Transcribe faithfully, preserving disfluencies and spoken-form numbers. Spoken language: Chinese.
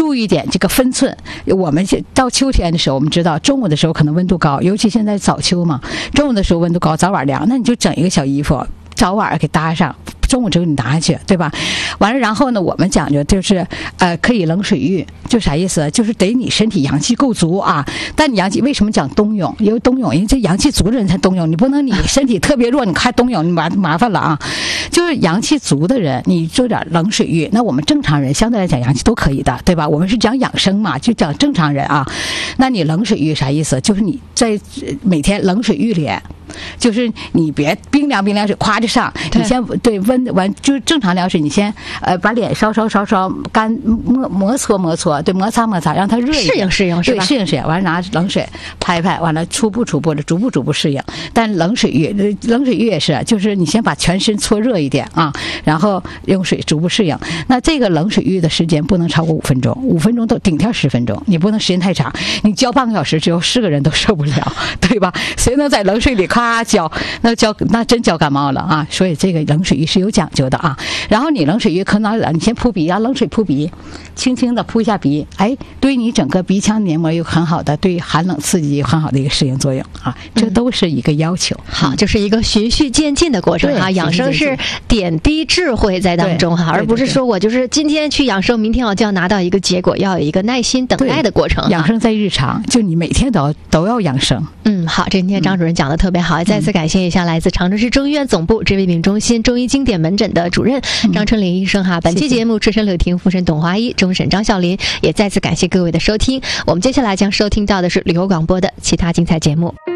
注意一点这个分寸。我们到秋天的时候，我们知道中午的时候可能温度高，尤其现在早秋嘛，中午的时候温度高，早晚凉，那你就整一个小衣服，早晚给搭上。中午之后你拿下去，对吧？完了，然后呢，我们讲究就是，呃，可以冷水浴，就啥意思？就是得你身体阳气够足啊。但你阳气为什么讲冬泳？因为冬泳，因为这阳气足的人才冬泳，你不能你身体特别弱，你还冬泳，你麻麻烦了啊。就是阳气足的人，你做点冷水浴，那我们正常人相对来讲阳气都可以的，对吧？我们是讲养生嘛，就讲正常人啊。那你冷水浴啥意思？就是你在每天冷水浴里。就是你别冰凉冰凉水夸就上，你先对温完就是正常凉水，你先呃把脸稍稍稍稍干摩摩搓摩搓，对摩擦摩擦，让它热一点， 适应适应是吧？ 对，适应适应，完了拿冷水拍拍，完了初步初步的逐步逐步适应。但冷水浴冷水浴也是，就是你先把全身搓热一点啊，然后用水逐步适应。那这个冷水浴的时间不能超过五分钟，五分钟都顶天十分钟，你不能时间太长，你浇半个小时，只有四个人都受不了，对吧？谁能在冷水里咔浇，那浇那真浇感冒了啊！所以这个冷水浴是有讲究的啊。然后你冷水浴可能你先扑鼻啊，冷水扑鼻，轻轻的扑一下鼻，哎，对你整个鼻腔黏膜有很好的对寒冷刺激有很好的一个适应作用啊。这都是一个要求。 嗯、好，就是一个循序渐进的过程哈。养生是点滴智慧在当中哈，而不是说我就是今天去养生，明天我就要拿到一个结果，要有一个耐心等待的过程。 养生在日常，就你每天都要都要养生。 嗯，好，今天张主任讲的特别好，嗯、再次感谢一下来自长春市中医院总部治胃病中心中医经典门诊的主任张春林医生哈。嗯、本期节目赤身柳婷、附身董华医、终审张孝林，也再次感谢各位的收听。我们接下来将收听到的是旅游广播的其他精彩节目。